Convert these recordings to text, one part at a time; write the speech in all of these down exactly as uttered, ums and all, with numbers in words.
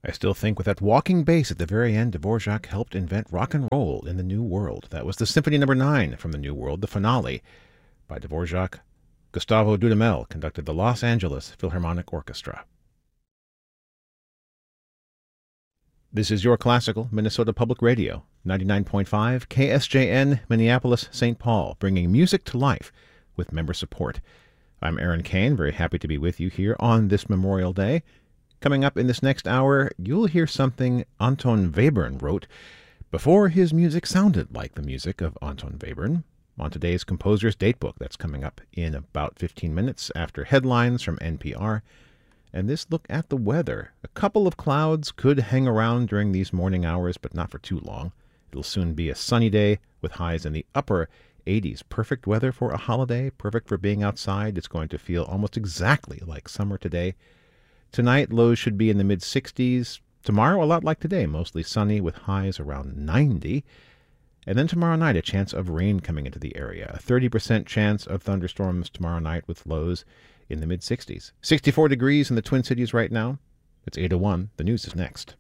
I still think with that walking bass at the very end, Dvorak helped invent rock and roll in the New World. That was the Symphony Number nine from the New World, the finale by Dvorak. Gustavo Dudamel conducted the Los Angeles Philharmonic Orchestra. This is Your Classical Minnesota Public Radio, ninety-nine point five K S J N, Minneapolis, Saint Paul, bringing music to life with member support. I'm Aaron Kane, very happy to be with you here on this Memorial Day. Coming up in this next hour, you'll hear something Anton Webern wrote before his music sounded like the music of Anton Webern. On today's Composer's Datebook, that's coming up in about fifteen minutes after headlines from N P R. And this look at the weather. A couple of clouds could hang around during these morning hours, but not for too long. It'll soon be a sunny day with highs in the upper eighties. Perfect weather for a holiday, perfect for being outside. It's going to feel almost exactly like summer today. Tonight, lows should be in the mid-sixties. Tomorrow, a lot like today, mostly sunny with highs around ninety. And then tomorrow night, a chance of rain coming into the area. A thirty percent chance of thunderstorms tomorrow night with lows in the mid-sixties. sixty-four degrees in the Twin Cities right now. It's eight oh one. The news is next.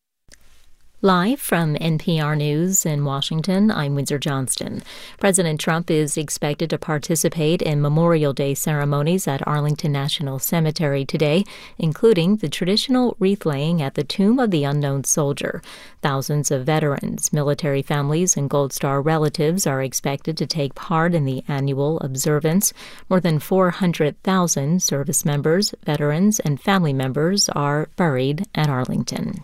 Live from N P R News in Washington, I'm Windsor Johnston. President Trump is expected to participate in Memorial Day ceremonies at Arlington National Cemetery today, including the traditional wreath-laying at the Tomb of the Unknown Soldier. Thousands of veterans, military families, and Gold Star relatives are expected to take part in the annual observance. More than four hundred thousand service members, veterans, and family members are buried at Arlington.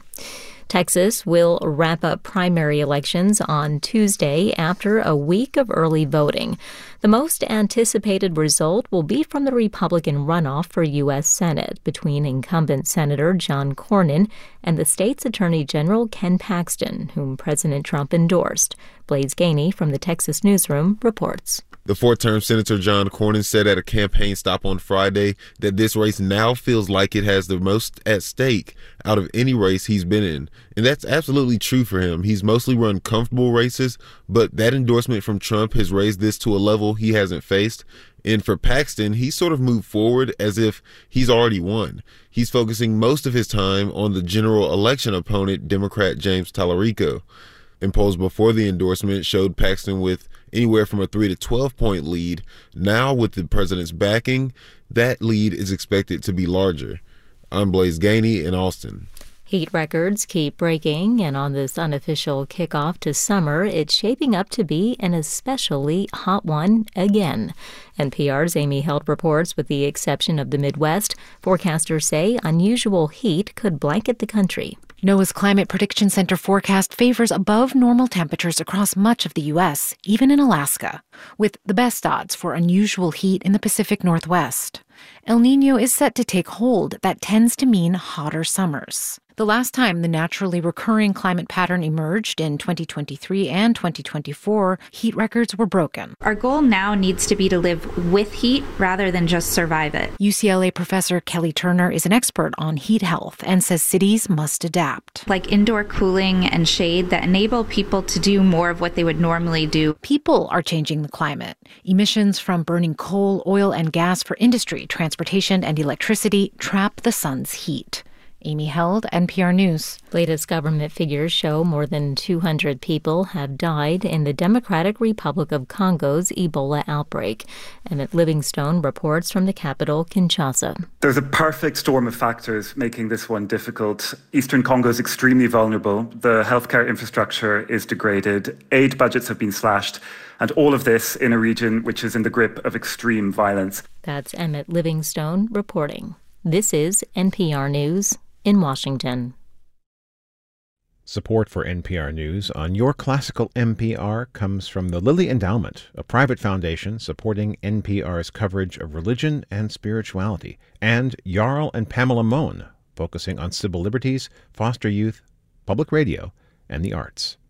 Texas will wrap up primary elections on Tuesday after a week of early voting. The most anticipated result will be from the Republican runoff for U S Senate between incumbent Senator John Cornyn and the state's Attorney General Ken Paxton, whom President Trump endorsed. Blaise Gainey from the Texas Newsroom reports. The four-term Senator John Cornyn said at a campaign stop on Friday that this race now feels like it has the most at stake out of any race he's been in. And that's absolutely true for him. He's mostly run comfortable races, but that endorsement from Trump has raised this to a level he hasn't faced. And for Paxton, he sort of moved forward as if he's already won. He's focusing most of his time on the general election opponent, Democrat James Tallarico. And polls before the endorsement showed Paxton with anywhere from a three to twelve point lead. Now, with the president's backing, that lead is expected to be larger. I'm Blaise Gainey in Austin. Heat records keep breaking, and on this unofficial kickoff to summer, it's shaping up to be an especially hot one again. N P R's Amy Held reports, with the exception of the Midwest, forecasters say unusual heat could blanket the country. NOAA's Climate Prediction Center forecast favors above normal temperatures across much of the U S, even in Alaska, with the best odds for unusual heat in the Pacific Northwest. El Niño is set to take hold. That tends to mean hotter summers. The last time the naturally recurring climate pattern emerged in twenty twenty-three and twenty twenty-four, heat records were broken. Our goal now needs to be to live with heat rather than just survive it. U C L A professor Kelly Turner is an expert on heat health and says cities must adapt. Like indoor cooling and shade that enable people to do more of what they would normally do. People are changing the climate. Emissions from burning coal, oil, and gas for industry, transportation, and electricity trap the sun's heat. Amy Held, N P R News. Latest government figures show more than two hundred people have died in the Democratic Republic of Congo's Ebola outbreak. Emmett Livingstone reports from the capital, Kinshasa. There's a perfect storm of factors making this one difficult. Eastern Congo is extremely vulnerable. The healthcare infrastructure is degraded. Aid budgets have been slashed. And all of this in a region which is in the grip of extreme violence. That's Emmett Livingstone reporting. This is N P R News in Washington. Support for N P R News on Your Classical N P R comes from the Lilly Endowment, a private foundation supporting N P R's coverage of religion and spirituality, and Jarl and Pamela Mohn, focusing on civil liberties, foster youth, public radio, and the arts.